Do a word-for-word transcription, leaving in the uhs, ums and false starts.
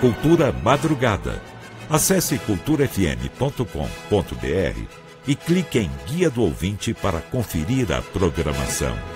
Cultura Madrugada. Acesse cultura f m ponto com ponto b r e clique em Guia do Ouvinte para conferir a programação.